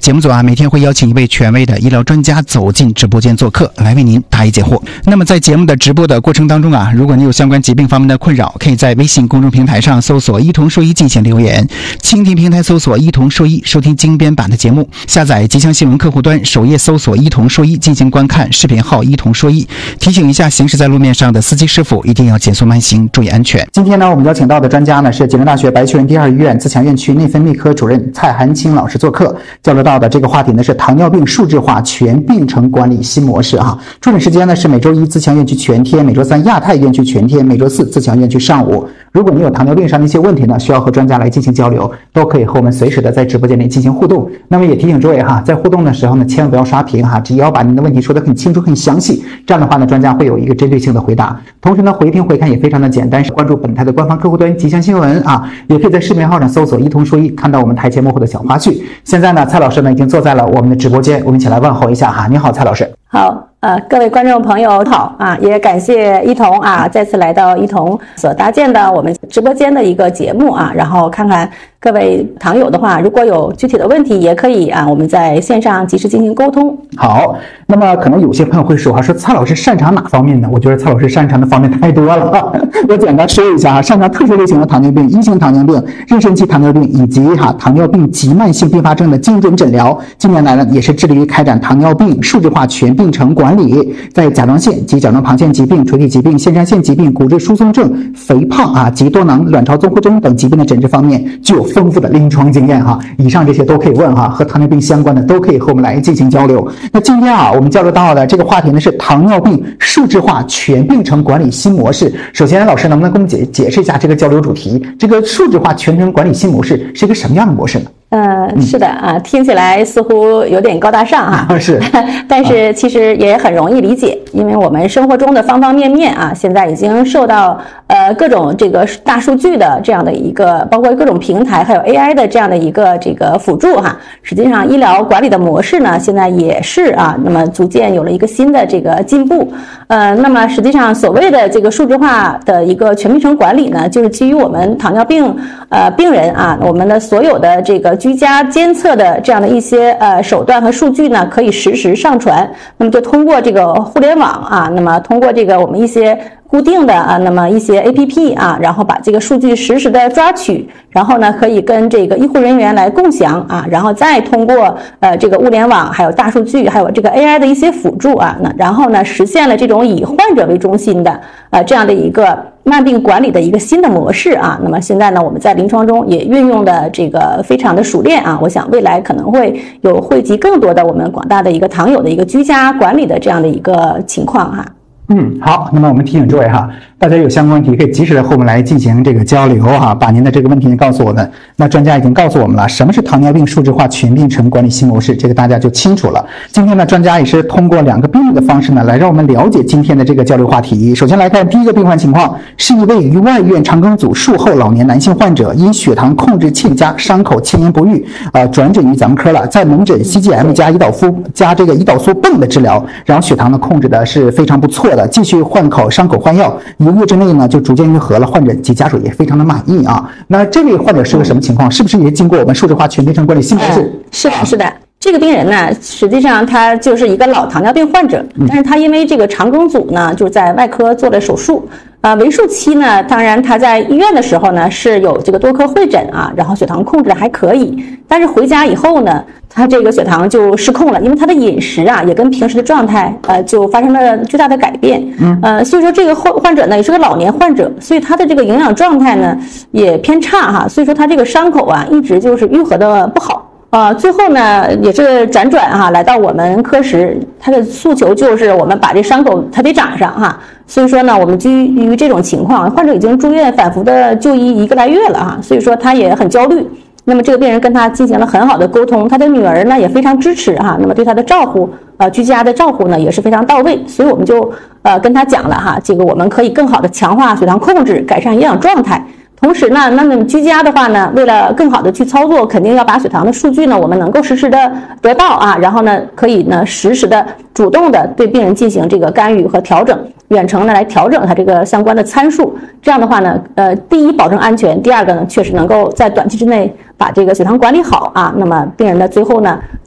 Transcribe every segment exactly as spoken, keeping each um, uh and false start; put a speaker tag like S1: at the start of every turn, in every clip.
S1: 节目组啊每天会邀请一位权威的医疗专家走进直播间做客，来为您答疑解惑。那么在节目的直播的过程当中啊，如果你有相关疾病方面的困扰，可以在微信公众平台上搜索一同说医进行留言，蜻蜓平台搜索一同说医收听精编版的节目，下载吉祥新闻客户端首页搜索一同说医进行观看视频号一同说医。提醒一下行驶在路面上的司机师傅一定要减速慢行，注意安全。今天呢我们邀请到的专家呢是济南大学白求恩第二医院自强院区内分泌科主任蔡寒清老师做客，交流到的这个话题呢是糖尿病数字化全病程管理新模式啊。出诊时间呢是每周一自强院区全天，每周三亚太院区全天，每周四自强院区上午。如果你有糖尿病上的一些问题呢，需要和专家来进行交流，都可以和我们随时的在直播间里进行互动。那么也提醒诸位哈，在互动的时候呢，千万不要刷屏哈，只要把您的问题说得很清楚、很详细，这样的话呢，专家会有一个针对性的回答。同时呢，回听回看也非常的简单，是关注本台的官方客户端吉祥新闻啊，也可以在视频号上搜索一同说医，看到我们台前幕后的小花絮。现在呢，蔡老师呢已经坐在了我们的直播间，我们一起来问候一下哈。你好，蔡老师。
S2: 好，呃，各位观众朋友好啊，也感谢一同啊再次来到一同所搭建的我们直播间的一个节目啊，然后看看各位糖友的话，如果有具体的问题，也可以啊我们在线上及时进行沟通。
S1: 好，那么可能有些朋友会说哈，说蔡老师擅长哪方面呢？我觉得蔡老师擅长的方面太多了，我简单说一下哈，擅长特殊类型的糖尿病、一型糖尿病、妊娠期糖尿病以及哈糖尿病急慢性并发症的精准诊疗。近年来呢，也是致力于开展糖尿病数字化全病程管理，在甲状腺及甲状旁腺疾病、垂体疾病、腺上腺疾病、骨质疏松症、肥胖啊及多囊卵巢综合征等疾病的诊治方面具有丰富的临床经验哈。以上这些都可以问哈，和糖尿病相关的都可以和我们来进行交流。那今天啊，我们交流到的这个话题呢是糖尿病数字化全病程管理新模式。首先，老师能不能给我们解解释一下这个交流主题？这个数字化全病程管理新模式是一个什么样的模式呢？
S2: 呃，是的啊，听起来似乎有点高大上哈，
S1: 是，
S2: 但是其实也很容易理解，因为我们生活中的方方面面啊，现在已经受到呃各种这个大数据的这样的一个，包括各种平台还有 A I 的这样的一个这个辅助哈。实际上，医疗管理的模式呢，现在也是啊，那么逐渐有了一个新的这个进步。呃，那么实际上所谓的这个数字化的一个全病程管理呢，就是基于我们糖尿病呃病人啊，我们的所有的这个居家监测的这样的一些呃手段和数据呢，可以实时上传。那么就通过这个互联网啊，那么通过这个我们一些固定的啊，那么一些 A P P 啊，然后把这个数据实时的抓取，然后呢可以跟这个医护人员来共享啊，然后再通过呃这个物联网还有大数据还有这个 A I 的一些辅助啊，那然后呢实现了这种以患者为中心的呃这样的一个慢病管理的一个新的模式啊。那么现在呢我们在临床中也运用的这个非常的熟练啊，我想未来可能会有惠及更多的我们广大的一个糖友的一个居家管理的这样的一个情况哈。
S1: 嗯，好，那么我们提醒诸位哈，大家有相关问题可以及时的和我们来进行这个交流哈，把您的这个问题告诉我们。那专家已经告诉我们了，什么是糖尿病数字化全病程管理新模式，这个大家就清楚了。今天呢，专家也是通过两个病例的方式呢，来让我们了解今天的这个交流话题。首先来看第一个病患情况，是一位于外院肠梗阻术后老年男性患者，因血糖控制欠佳，伤口千言不愈，呃，转诊于咱们科了，在门诊 C G M 加胰岛素加这个胰岛素泵的治疗，然后血糖呢控制的是非常不错的。继续换口伤口换药，一个月之内呢就逐渐愈合了，患者及家属也非常的满意啊。那这位患者是个什么情况？是不是也经过我们数字化全病程管理新模式？
S2: 嗯，是的，是的。这个病人呢，实际上他就是一个老糖尿病患者，但是他因为这个肠梗阻呢，就是在外科做了手术。啊，为数期呢，当然他在医院的时候呢是有这个多科会诊啊，然后血糖控制还可以，但是回家以后呢，他这个血糖就失控了，因为他的饮食啊也跟平时的状态呃就发生了巨大的改变。嗯，呃，所以说这个患患者呢也是个老年患者，所以他的这个营养状态呢也偏差哈，所以说他这个伤口啊一直就是愈合的不好。啊，最后呢也是辗转哈、啊，来到我们科室，他的诉求就是我们把这伤口他得长上哈、啊。所以说呢，我们基于这种情况，患者已经住院反复的就医一个来月了哈、啊，所以说他也很焦虑。那么这个病人跟他进行了很好的沟通，他的女儿呢也非常支持哈、啊，那么对他的照顾，呃，居家的照顾呢也是非常到位，所以我们就呃跟他讲了哈，这个我们可以更好的强化血糖控制，改善营养状态。同时呢，那么居家的话呢，为了更好的去操作，肯定要把血糖的数据呢，我们能够实时的得到啊，然后呢，可以呢实时的主动的对病人进行这个干预和调整，远程呢来调整它这个相关的参数。这样的话呢，呃，第一保证安全，第二个呢，确实能够在短期之内把这个血糖管理好啊。那么病人呢，最后呢，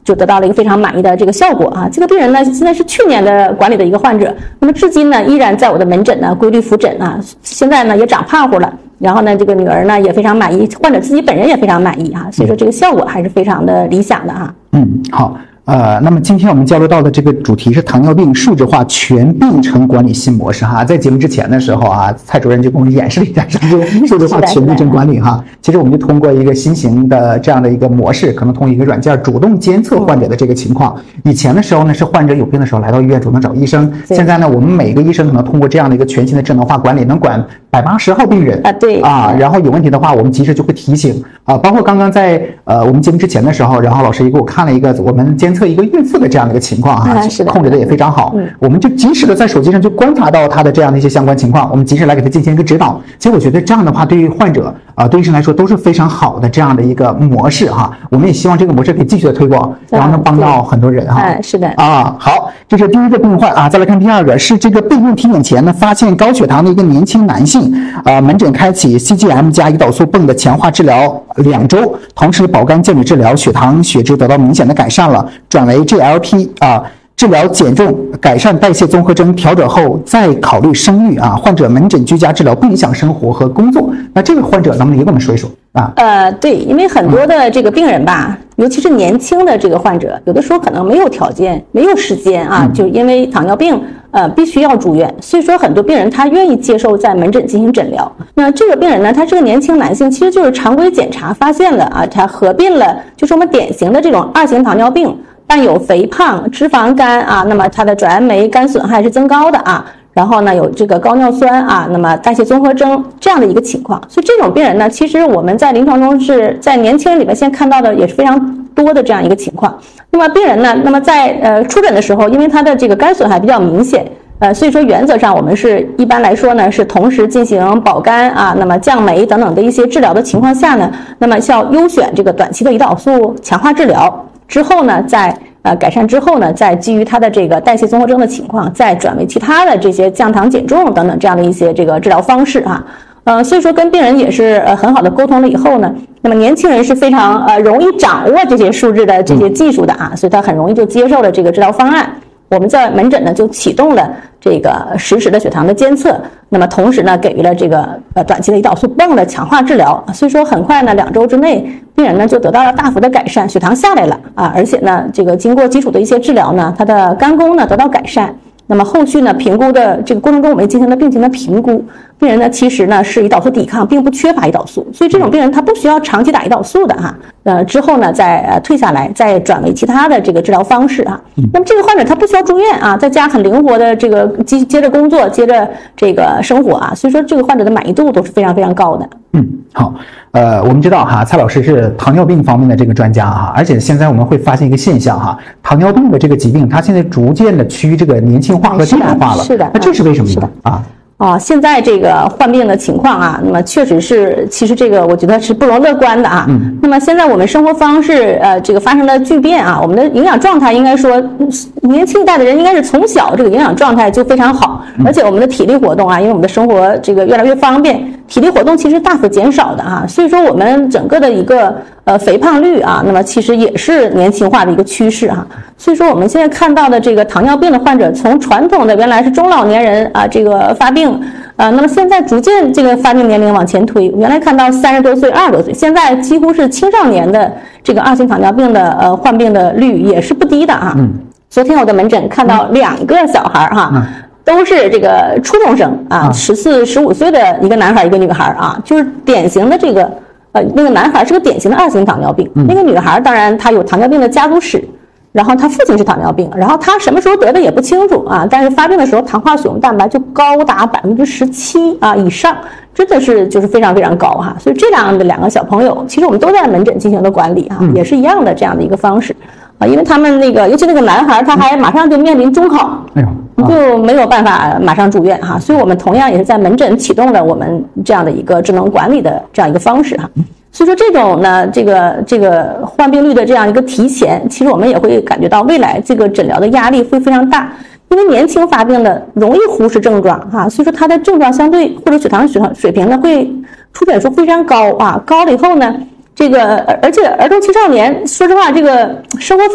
S2: 就得到了一个非常满意的这个效果啊。这个病人呢，现在是去年的管理的一个患者，那么至今呢依然在我的门诊呢规律复诊啊，现在呢也长胖乎了，然后呢这个女儿呢也非常满意，患者自己本人也非常满意哈、啊，所以说这个效果还是非常的理想的哈、啊。
S1: 嗯，好。呃，那么今天我们交流到的这个主题是糖尿病数字化全病程管理新模式哈。在节目之前的时候啊，蔡主任就给我们演示了一下什么是数字化全病程管理哈。其实我们就通过一个新型的这样的一个模式，可能通过一个软件主动监测患者的这个情况。以前的时候呢，是患者有病的时候来到医院主动找医生，现在呢，我们每个医生可能通过这样的一个全新的智能化管理，能管百八十号病人
S2: 啊，对
S1: 啊，然后有问题的话，我们及时就会提醒啊。包括刚刚在呃我们节目之前的时候，然后老师也给我看了一个我们监测一个孕妇的这样的一个情况哈、啊，控制的也非常好。嗯，我们就及时的在手机上就观察到他的这样的一些相关情况，我们及时来给他进行一个指导。其实我觉得这样的话，对于患者啊、呃，对医生来说都是非常好的这样的一个模式哈。我们也希望这个模式可以继续的推广，然后能帮到很多人哈。
S2: 哎，是的
S1: 啊，好，这是第一个病患啊。再来看第二个，是这个备孕体检前呢，发现高血糖的一个年轻男性啊、呃，门诊开启 C G M 加胰岛素泵的强化治疗两周，同时保肝健脾治疗，血糖血脂得到明显的改善了，转为 G L P 啊。治疗减重、改善代谢综合征调整后，再考虑生育啊。患者门诊居家治疗不影响生活和工作。那这个患者能不能也跟我们说一说啊？
S2: 呃，对，因为很多的这个病人吧，尤其是年轻的这个患者，有的时候可能没有条件、没有时间啊，就因为糖尿病呃必须要住院，所以说很多病人他愿意接受在门诊进行诊疗。那这个病人呢，他是个年轻男性，其实就是常规检查发现了啊，他合并了就是我们典型的这种二型糖尿病。伴有肥胖、脂肪肝啊，那么它的转氨酶肝损害是增高的啊，然后呢有这个高尿酸啊，那么代谢综合征这样的一个情况，所以这种病人呢，其实我们在临床中是在年轻人里面现在看到的也是非常多的这样一个情况。那么病人呢，那么在呃初诊的时候，因为他的这个肝损害比较明显，呃，所以说原则上我们是一般来说呢是同时进行保肝啊，那么降酶等等的一些治疗的情况下呢，那么要优选这个短期的胰岛素强化治疗。之后呢，在呃改善之后呢，再基于它的这个代谢综合征的情况，再转为其他的这些降糖减重等等这样的一些这个治疗方式啊。呃，所以说跟病人也是呃很好的沟通了以后呢，那么年轻人是非常呃容易掌握这些数字的这些技术的啊，所以他很容易就接受了这个治疗方案。我们在门诊呢就启动了这个实时的血糖的监测，那么同时呢给予了这个呃短期的胰岛素泵的强化治疗，所以说很快呢两周之内病人呢就得到了大幅的改善，血糖下来了啊，而且呢这个经过基础的一些治疗呢，他的肝功呢得到改善。那么后续呢评估的这个过程中，我们进行了病情的评估，病人呢其实呢是胰岛素抵抗，并不缺乏胰岛素，所以这种病人他不需要长期打胰岛素的哈。呃之后呢再呃退下来，再转为其他的这个治疗方式啊。那么这个患者他不需要住院啊，在家很灵活的这个接接着工作，接着这个生活啊，所以说这个患者的满意度都是非常非常高的。
S1: 嗯，好，呃，我们知道哈，蔡老师是糖尿病方面的这个专家哈，而且现在我们会发现一个现象哈，糖尿病的这个疾病，它现在逐渐的趋于这个年轻化和低龄化了，
S2: 是的，
S1: 那这是为什么呢？啊？
S2: 哦，现在这个患病的情况啊，那么确实是，其实这个我觉得是不容乐观的啊。嗯。那么现在我们生活方式呃这个发生了巨变啊，我们的营养状态应该说，年轻一代的人应该是从小这个营养状态就非常好，而且我们的体力活动啊，因为我们的生活这个越来越方便，体力活动其实大幅减少的啊，所以说我们整个的一个呃肥胖率啊，那么其实也是年轻化的一个趋势啊。所以说我们现在看到的这个糖尿病的患者，从传统的原来是中老年人啊这个发病，呃，那么现在逐渐这个发病年龄往前推，原来看到三十多岁、二十多岁，现在几乎是青少年的这个二型糖尿病的呃患病的率也是不低的啊。嗯。昨天我的门诊看到两个小孩哈。嗯。都是这个初中生啊，十四、十五岁的一个男孩，一个女孩啊，就是典型的这个呃，那个男孩是个典型的二型糖尿病，嗯、那个女孩当然她有糖尿病的家族史，然后她父亲是糖尿病，然后她什么时候得的也不清楚啊，但是发病的时候糖化血红蛋白就高达百分之十七啊以上，真的是就是非常非常高哈、啊，所以这样的两个小朋友，其实我们都在门诊进行的管理啊，嗯、也是一样的这样的一个方式。啊，因为他们那个，尤其那个男孩，他还马上就面临中考，哎呦，就没有办法马上住院哈，所以我们同样也是在门诊启动了我们这样的一个智能管理的这样一个方式哈。所以说这种呢，这个这个患病率的这样一个提前，其实我们也会感觉到未来这个诊疗的压力会非常大，因为年轻发病的容易忽视症状哈，所以说他的症状相对或者血糖水水平呢会出诊数非常高啊，高了以后呢。这个，而且儿童青少年，说实话，这个生活